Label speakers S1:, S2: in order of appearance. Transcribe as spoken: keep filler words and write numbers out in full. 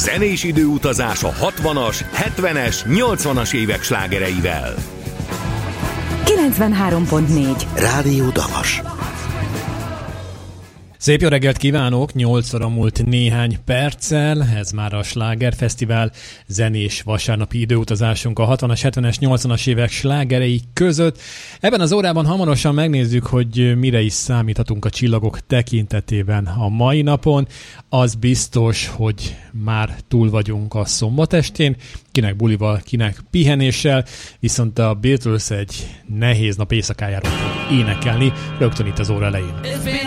S1: Zenés időutazás a hatvanas, hetvenes, nyolcvanas évek slágereivel.
S2: kilencvenhárom pont négy
S3: Rádió Dagas.
S4: Szép jó reggelt kívánok! nyolc óra múlt néhány perccel, ez már a Sláger Fesztivál zenés vasárnapi időutazásunk a hatvanas, hetvenes, nyolcvanas évek slágerei között. Ebben az órában hamarosan megnézzük, hogy mire is számíthatunk a csillagok tekintetében a mai napon. Az biztos, hogy már túl vagyunk a szombatestén, kinek bulival, kinek pihenéssel, viszont a Beatles egy nehéz nap éjszakájáról fog énekelni rögtön itt az óra elején.